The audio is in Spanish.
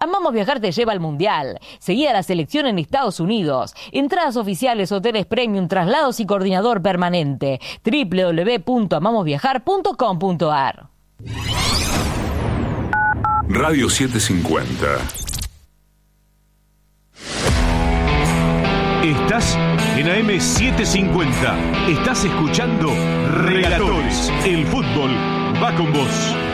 Amamos Viajar te lleva al Mundial. Seguí a la selección en Estados Unidos. Entradas oficiales, hoteles premium, traslados y coordinador permanente. www.amamosviajar.com.ar. Radio 750. Estás en AM750. Estás escuchando Relatores. El fútbol va con vos.